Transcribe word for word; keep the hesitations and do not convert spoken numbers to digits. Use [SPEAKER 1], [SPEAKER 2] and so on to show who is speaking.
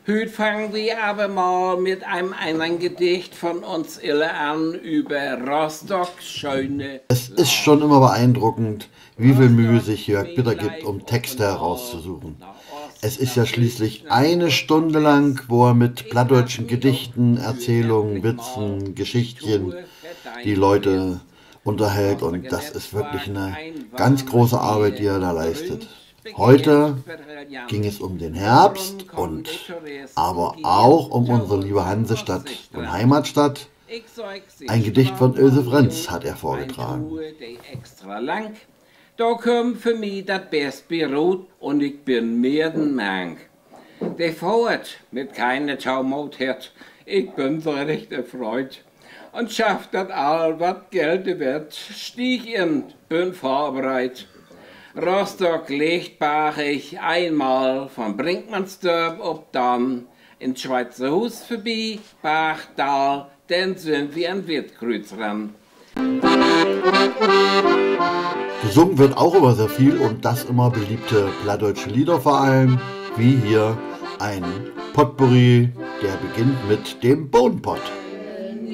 [SPEAKER 1] Heute fangen wir aber mal mit einem anderen Gedicht von uns alle an über Rostocks schöne.
[SPEAKER 2] Es ist schon immer beeindruckend, wie viel Mühe sich Jörg Bitter gibt, um Texte herauszusuchen. Es ist ja schließlich eine Stunde lang, wo er mit plattdeutschen Gedichten, Erzählungen, Witzen, Geschichtchen die Leute unterhält, und das ist wirklich eine ganz große Arbeit, die er da leistet. Heute ging es um den Herbst und aber auch um unsere liebe Hansestadt und Heimatstadt. Ein Gedicht von Ilse Frenz hat er vorgetragen.
[SPEAKER 1] Da kommt für mich das beste Brot und ich bin mehr denn mank. Der fährt mit keiner Taumut, ich bin so recht erfreut. Und schafft das all, was Geld wird, stieg in, bin vorbereit. Rostock legt ich einmal von Brinkmannsdorf ob dann ins Schweizer Hus vorbei, Bachdal, dann sind wir an Wirtkreuz ran.
[SPEAKER 2] Gesungen wird auch immer sehr viel, und das immer beliebte plattdeutsche Lieder vor allem, wie hier ein Potpourri, der beginnt mit dem Bohnenpott.